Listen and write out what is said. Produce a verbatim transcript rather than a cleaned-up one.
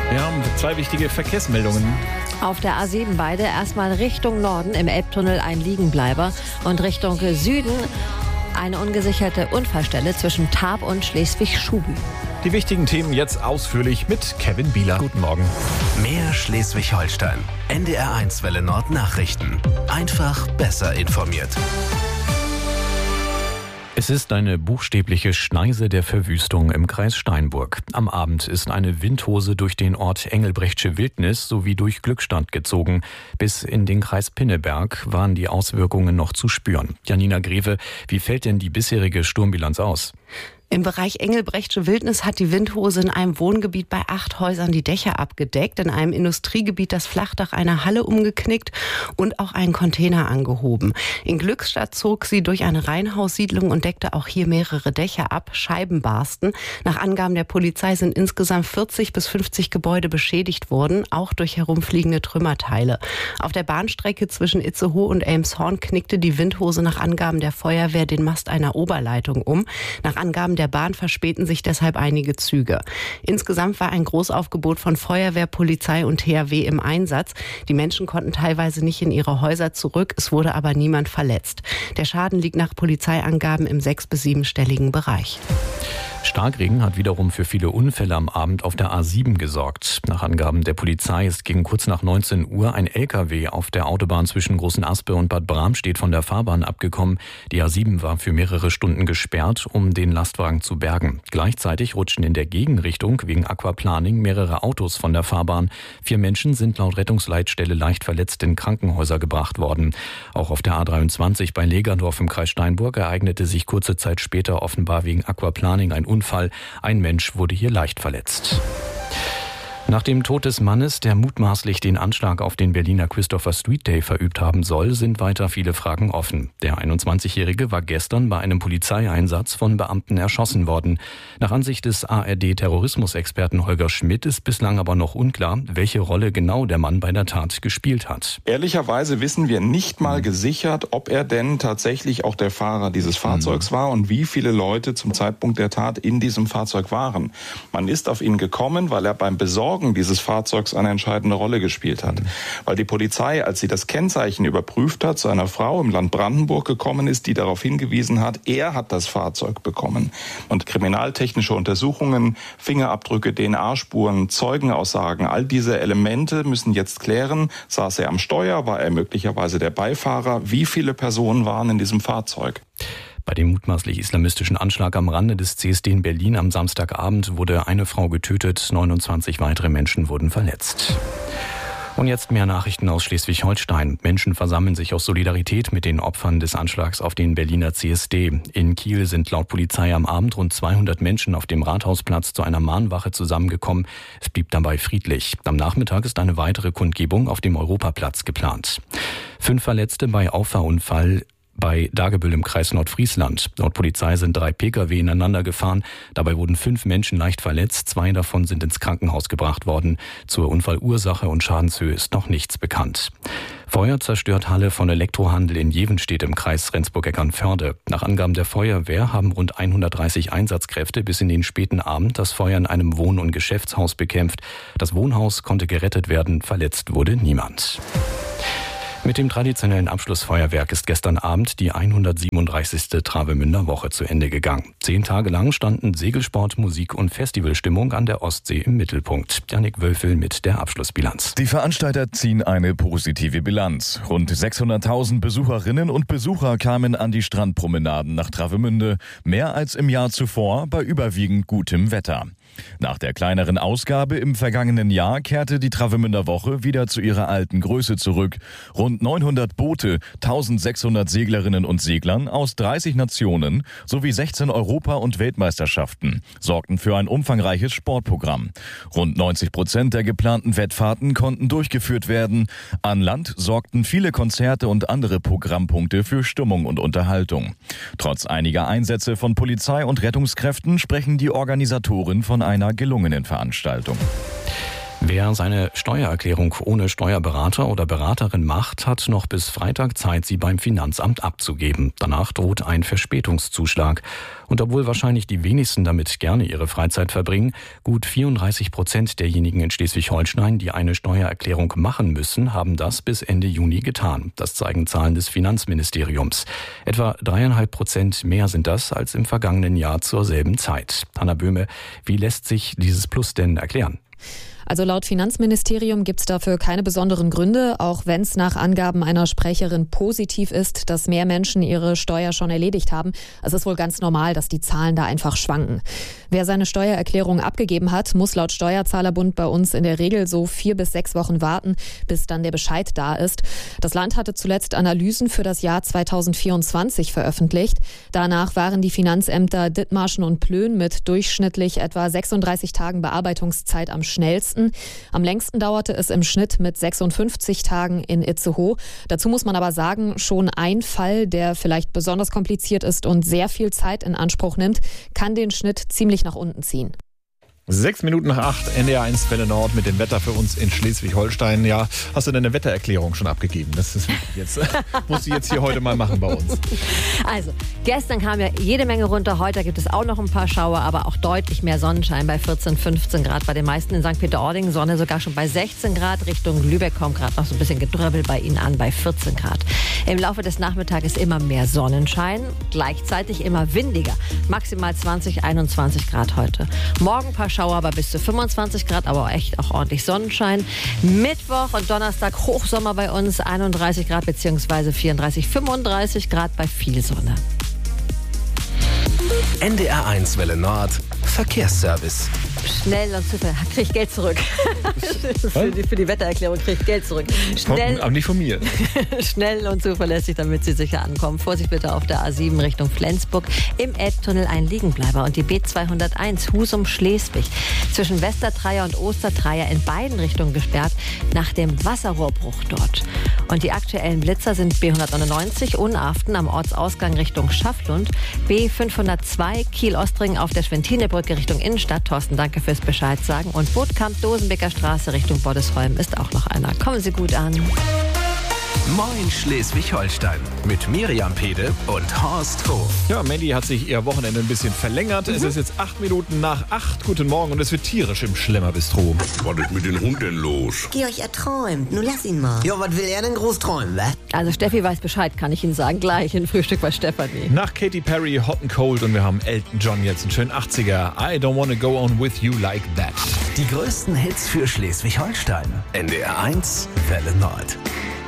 Ja, zwei wichtige Verkehrsmeldungen. Auf der A sieben beide erstmal Richtung Norden im Elbtunnel ein Liegenbleiber und Richtung Süden eine ungesicherte Unfallstelle zwischen Tarp und Schleswig-Schuben. Die wichtigen Themen jetzt ausführlich mit Kevin Bieler. Guten Morgen. Mehr Schleswig-Holstein. N D R eins Welle Nord Nachrichten. Einfach besser informiert. Es ist eine buchstäbliche Schneise der Verwüstung im Kreis Steinburg. Am Abend ist eine Windhose durch den Ort Engelbrechtsche Wildnis sowie durch Glückstadt gezogen. Bis in den Kreis Pinneberg waren die Auswirkungen noch zu spüren. Janina Greve, wie fällt denn die bisherige Sturmbilanz aus? Im Bereich Engelbrechtsche Wildnis hat die Windhose in einem Wohngebiet bei acht Häusern die Dächer abgedeckt, in einem Industriegebiet das Flachdach einer Halle umgeknickt und auch einen Container angehoben. In Glückstadt zog sie durch eine Reihenhaussiedlung und deckte auch hier mehrere Dächer ab, Scheiben barsten. Nach Angaben der Polizei sind insgesamt vierzig bis fünfzig Gebäude beschädigt worden, auch durch herumfliegende Trümmerteile. Auf der Bahnstrecke zwischen Itzehoe und Elmshorn knickte die Windhose nach Angaben der Feuerwehr den Mast einer Oberleitung um. Nach Angaben der Bahn verspäten sich deshalb einige Züge. Insgesamt war ein Großaufgebot von Feuerwehr, Polizei und T H W im Einsatz. Die Menschen konnten teilweise nicht in ihre Häuser zurück, es wurde aber niemand verletzt. Der Schaden liegt nach Polizeiangaben im sechs- bis siebenstelligen Bereich. Starkregen hat wiederum für viele Unfälle am Abend auf der A sieben gesorgt. Nach Angaben der Polizei ist gegen kurz nach neunzehn Uhr ein L K W auf der Autobahn zwischen Großenaspe und Bad Bramstedt von der Fahrbahn abgekommen. Die A sieben war für mehrere Stunden gesperrt, um den Lastwagen zu bergen. Gleichzeitig rutschten in der Gegenrichtung wegen Aquaplaning mehrere Autos von der Fahrbahn. Vier Menschen sind laut Rettungsleitstelle leicht verletzt in Krankenhäuser gebracht worden. Auch auf der A dreiundzwanzig bei Legerdorf im Kreis Steinburg ereignete sich kurze Zeit später offenbar wegen Aquaplaning ein Unfall. Ein Mensch wurde hier leicht verletzt. Nach dem Tod des Mannes, der mutmaßlich den Anschlag auf den Berliner Christopher Street Day verübt haben soll, sind weiter viele Fragen offen. Der einundzwanzigjährige war gestern bei einem Polizeieinsatz von Beamten erschossen worden. Nach Ansicht des A R D-Terrorismusexperten Holger Schmidt ist bislang aber noch unklar, welche Rolle genau der Mann bei der Tat gespielt hat. Ehrlicherweise wissen wir nicht mal gesichert, ob er denn tatsächlich auch der Fahrer dieses Fahrzeugs war und wie viele Leute zum Zeitpunkt der Tat in diesem Fahrzeug waren. Man ist auf ihn gekommen, weil er beim Besorgen dieses Fahrzeugs eine entscheidende Rolle gespielt hat. Weil die Polizei, als sie das Kennzeichen überprüft hat, zu einer Frau im Land Brandenburg gekommen ist, die darauf hingewiesen hat, er hat das Fahrzeug bekommen. Und kriminaltechnische Untersuchungen, Fingerabdrücke, D N A-Spuren, Zeugenaussagen, all diese Elemente müssen jetzt klären, saß er am Steuer, war er möglicherweise der Beifahrer, wie viele Personen waren in diesem Fahrzeug. Bei dem mutmaßlich islamistischen Anschlag am Rande des C S D in Berlin am Samstagabend wurde eine Frau getötet, neunundzwanzig weitere Menschen wurden verletzt. Und jetzt mehr Nachrichten aus Schleswig-Holstein. Menschen versammeln sich aus Solidarität mit den Opfern des Anschlags auf den Berliner C S D. In Kiel sind laut Polizei am Abend rund zweihundert Menschen auf dem Rathausplatz zu einer Mahnwache zusammengekommen. Es blieb dabei friedlich. Am Nachmittag ist eine weitere Kundgebung auf dem Europaplatz geplant. Fünf Verletzte bei Auffahrunfall bei Dagebüll im Kreis Nordfriesland. Laut Polizei sind drei Pkw ineinander gefahren. Dabei wurden fünf Menschen leicht verletzt. Zwei davon sind ins Krankenhaus gebracht worden. Zur Unfallursache und Schadenshöhe ist noch nichts bekannt. Feuer zerstört Halle von Elektrohandel in Jevenstedt im Kreis Rendsburg-Eckernförde. Nach Angaben der Feuerwehr haben rund hundertdreißig Einsatzkräfte bis in den späten Abend das Feuer in einem Wohn- und Geschäftshaus bekämpft. Das Wohnhaus konnte gerettet werden. Verletzt wurde niemand. Mit dem traditionellen Abschlussfeuerwerk ist gestern Abend die hundertsiebenunddreißigste Travemünder Woche zu Ende gegangen. Zehn Tage lang standen Segelsport, Musik und Festivalstimmung an der Ostsee im Mittelpunkt. Jannik Wölfel mit der Abschlussbilanz. Die Veranstalter ziehen eine positive Bilanz. Rund sechshunderttausend Besucherinnen und Besucher kamen an die Strandpromenaden nach Travemünde, mehr als im Jahr zuvor bei überwiegend gutem Wetter. Nach der kleineren Ausgabe im vergangenen Jahr kehrte die Travemünder Woche wieder zu ihrer alten Größe zurück. Rund neunhundert Boote, eintausendsechshundert Seglerinnen und Seglern aus dreißig Nationen sowie sechzehn Europa- und Weltmeisterschaften sorgten für ein umfangreiches Sportprogramm. Rund neunzig Prozent der geplanten Wettfahrten konnten durchgeführt werden. An Land sorgten viele Konzerte und andere Programmpunkte für Stimmung und Unterhaltung. Trotz einiger Einsätze von Polizei und Rettungskräften sprechen die Organisatoren von einer gelungenen Veranstaltung. Wer seine Steuererklärung ohne Steuerberater oder Beraterin macht, hat noch bis Freitag Zeit, sie beim Finanzamt abzugeben. Danach droht ein Verspätungszuschlag. Und obwohl wahrscheinlich die wenigsten damit gerne ihre Freizeit verbringen, gut vierunddreißig Prozent derjenigen in Schleswig-Holstein, die eine Steuererklärung machen müssen, haben das bis Ende Juni getan. Das zeigen Zahlen des Finanzministeriums. Etwa dreieinhalb Prozent mehr sind das als im vergangenen Jahr zur selben Zeit. Hanna Böhme, wie lässt sich dieses Plus denn erklären? Also laut Finanzministerium gibt es dafür keine besonderen Gründe, auch wenn es nach Angaben einer Sprecherin positiv ist, dass mehr Menschen ihre Steuer schon erledigt haben. Es ist wohl ganz normal, dass die Zahlen da einfach schwanken. Wer seine Steuererklärung abgegeben hat, muss laut Steuerzahlerbund bei uns in der Regel so vier bis sechs Wochen warten, bis dann der Bescheid da ist. Das Land hatte zuletzt Analysen für das Jahr zweitausendvierundzwanzig veröffentlicht. Danach waren die Finanzämter Dithmarschen und Plön mit durchschnittlich etwa sechsunddreißig Tagen Bearbeitungszeit am schnellsten. Am längsten dauerte es im Schnitt mit sechsundfünfzig Tagen in Itzehoe. Dazu muss man aber sagen, schon ein Fall, der vielleicht besonders kompliziert ist und sehr viel Zeit in Anspruch nimmt, kann den Schnitt ziemlich nach unten ziehen. Sechs Minuten nach acht, N D R eins Welle Nord mit dem Wetter für uns in Schleswig-Holstein. Ja, hast du deine Wettererklärung schon abgegeben? Das ist jetzt, musst du jetzt hier heute mal machen bei uns. Also, gestern kam ja jede Menge runter. Heute gibt es auch noch ein paar Schauer, aber auch deutlich mehr Sonnenschein bei vierzehn, fünfzehn Grad bei den meisten in Sankt Peter-Ording. Sonne sogar schon bei sechzehn Grad. Richtung Lübeck kommt gerade noch so ein bisschen Gedröbbel bei Ihnen an bei vierzehn Grad. Im Laufe des Nachmittages immer mehr Sonnenschein, gleichzeitig immer windiger. Maximal zwanzig, einundzwanzig Grad heute. Morgen ein paar Schauer. Aber bis zu fünfundzwanzig Grad, aber auch echt auch ordentlich Sonnenschein. Mittwoch und Donnerstag Hochsommer bei uns, einunddreißig Grad bzw. vierunddreißig, fünfunddreißig Grad bei viel Sonne. N D R eins Welle Nord Verkehrsservice. Schnell und zuverlässig. Krieg ich Geld zurück. für, die, für die Wettererklärung krieg ich Geld zurück. Schnell, aber nicht von mir. Schnell und zuverlässig, damit Sie sicher ankommen. Vorsicht bitte auf der A sieben Richtung Flensburg. Im Elbtunnel ein Liegenbleiber. Und die B zweihunderteins Husum-Schleswig. Zwischen Westertreier und Ostertreier in beiden Richtungen gesperrt nach dem Wasserrohrbruch dort. Und die aktuellen Blitzer sind B hundertneunundneunzig Unaften am Ortsausgang Richtung Schafflund. B fünfhundertzwei Kiel-Ostring auf der Schwentinebrücke Richtung Innenstadt. Thorsten, danke fürs Bescheid sagen. Und Bootkamp Dosenbeker Straße Richtung Boddesholm ist auch noch einer. Kommen Sie gut an. Moin Schleswig-Holstein mit Miriam Pede und Horst Hof. Ja, Mandy hat sich ihr Wochenende ein bisschen verlängert. Mhm. Es ist jetzt acht Minuten nach acht. Guten Morgen und es wird tierisch im Schlemmerbistro. Was ist mit dem Hund denn los? Georg, er träumt. Nun lass ihn mal. Ja, was will er denn groß träumen, wa? Also Steffi weiß Bescheid, kann ich Ihnen sagen. Gleich in Frühstück bei Stefanie. Nach Katy Perry, Hot and Cold und wir haben Elton John jetzt einen schönen achtziger. I don't wanna go on with you like that. Die größten Hits für Schleswig-Holstein. N D R eins Welle Nord.